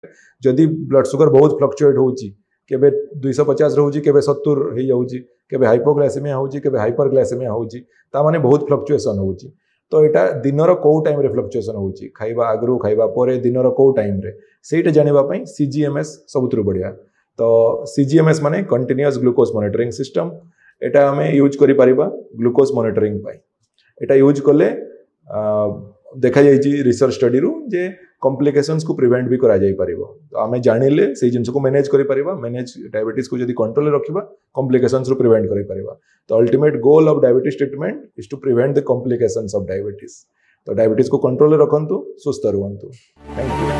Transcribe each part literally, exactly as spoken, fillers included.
जदि blood sugar बहुत fluctuate होउची केबे दो सौ पचास रहउची केबे सत्तर हे जाउची केबे हाइपोग्लाइसेमिया होउची केबे हाइपरग्लाइसेमिया होउची ता माने बहुत फ्लक्चुएशन होउची तो एटा दिनर को टाइम रे फ्लक्चुएशन होउची खाइबा आगरु खाइबा परे दिनर को टाइम रे सेटा जानिबा पई सीजीएमएस सबुतरु बढ़िया तो सीजीएमएस माने कंटीन्यूअस ग्लूकोज मॉनिटरिंग सिस्टम एटा हमें यूज करि परिबा ग्लूकोज मॉनिटरिंग पई एटा यूज करले देखा जाइए रिसर्च स्टडी रू जे कॉम्प्लिकेशंस को प्रिवेंट भी करा जाई परिबो तो आमे जानिले से जिंस को मैनेज करि परिबा मैनेज डायबिटीज को जदी कंट्रोल रे रखिबा कॉम्प्लिकेशंस रू प्रिवेंट करि परिबा तो ultimate goal of diabetes treatment is to prevent the complications of diabetes तो डायबिटीज को कंट्रोल रे रखंतु सुस्थ रहंतु thank you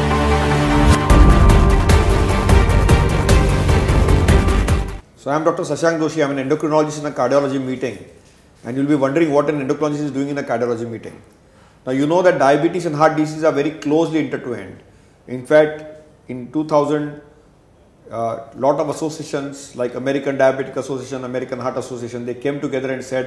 So I am Doctor Shashank Doshi. I am an endocrinologist in a cardiology meeting, and you'll be wondering what an endocrinologist is doing in a cardiology meeting. Now you know that diabetes and heart disease are very closely intertwined. In fact, in two thousand, a uh, lot of associations like American Diabetic Association, American Heart Association, they came together and said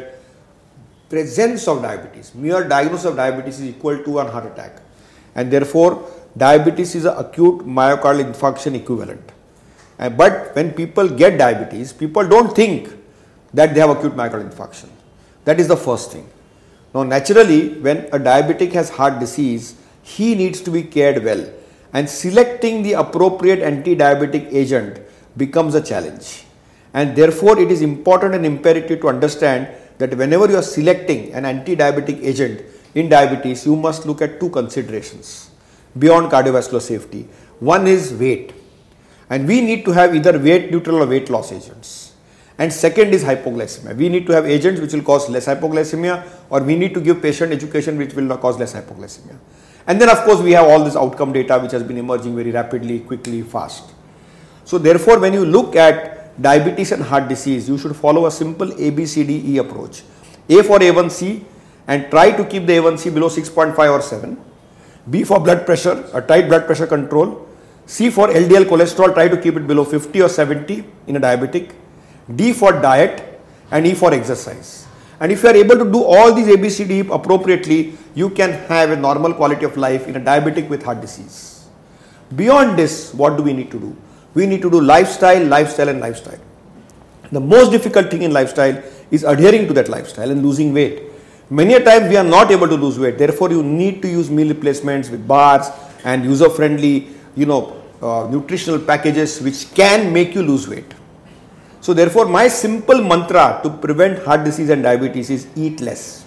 presence of diabetes, mere diagnosis of diabetes is equal to a heart attack, and therefore diabetes is an acute myocardial infarction equivalent. Uh, but when people get diabetes, people don't think that they have acute myocardial infarction. That is the first thing. Now naturally, when a diabetic has heart disease, he needs to be cared well, and selecting the appropriate anti-diabetic agent becomes a challenge. And therefore it is important and imperative to understand that whenever you are selecting an anti-diabetic agent in diabetes, you must look at two considerations beyond cardiovascular safety. One is weight, and we need to have either weight neutral or weight loss agents. And second is hypoglycemia. We need to have agents which will cause less hypoglycemia, or we need to give patient education which will not cause less hypoglycemia. And then of course we have all this outcome data which has been emerging very rapidly, quickly, fast. So therefore when you look at diabetes and heart disease, you should follow a simple A B C D E approach. A for A one C, and try to keep the A one C below six point five or seven. B for blood pressure, a tight blood pressure control. C for L D L cholesterol, try to keep it below fifty or seventy in a diabetic. D for diet, and E for exercise. And if you are able to do all these A B C D appropriately, you can have a normal quality of life in a diabetic with heart disease. Beyond this, what do we need to do? We need to do lifestyle, lifestyle and lifestyle. The most difficult thing in lifestyle is adhering to that lifestyle and losing weight. Many a time we are not able to lose weight. Therefore, you need to use meal replacements with bars and user-friendly, you know, uh, nutritional packages which can make you lose weight. So therefore, my simple mantra to prevent heart disease and diabetes is eat less,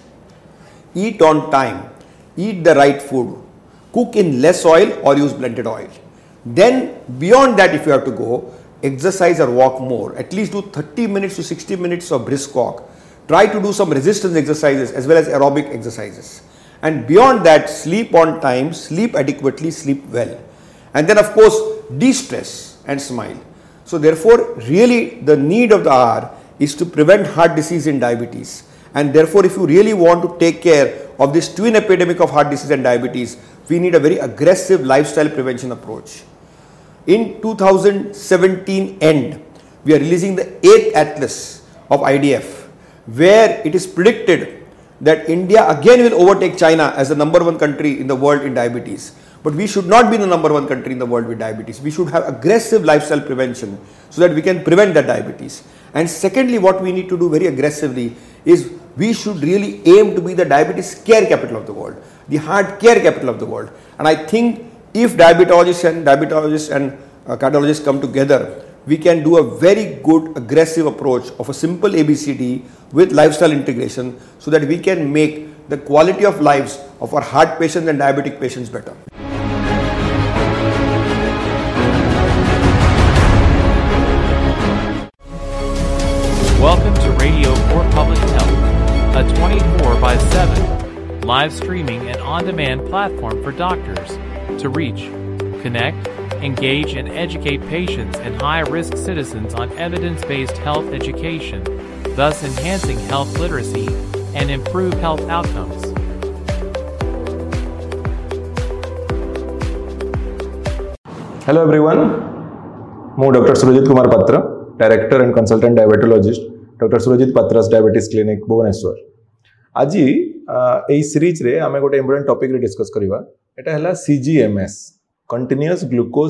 eat on time, eat the right food, cook in less oil or use blended oil. Then beyond that, if you have to go, exercise or walk more, at least do thirty minutes to sixty minutes of brisk walk. Try to do some resistance exercises as well as aerobic exercises. And beyond that, sleep on time, sleep adequately, sleep well. And then of course, de-stress and smile. So therefore, really the need of the hour is to prevent heart disease and diabetes. And therefore, if you really want to take care of this twin epidemic of heart disease and diabetes, we need a very aggressive lifestyle prevention approach. In two thousand seventeen end, we are releasing the eighth atlas of I D F, where it is predicted that India again will overtake China as the number one country in the world in diabetes. But we should not be the number one country in the world with diabetes. We should have aggressive lifestyle prevention so that we can prevent that diabetes. And secondly, what we need to do very aggressively is we should really aim to be the diabetes care capital of the world, the heart care capital of the world. And I think if diabetologists and diabetologists and uh, cardiologists come together, we can do a very good aggressive approach of a simple A B C D with lifestyle integration so that we can make the quality of lives of our heart patients and diabetic patients better. Welcome to Radio for Public Health, a twenty-four by seven live streaming and on-demand platform for doctors to reach, connect, engage, and educate patients and high-risk citizens on evidence-based health education, thus enhancing health literacy and improve health outcomes. Hello everyone, I'm Doctor Surajit Kumar Patra, Director and Consultant Diabetologist, Doctor Surajit Patra's Diabetes Clinic, Bhubaneswar. Aji, uh, this series re, ame gote important topic re discuss kariba. Eta hela C G M S, continuous glucose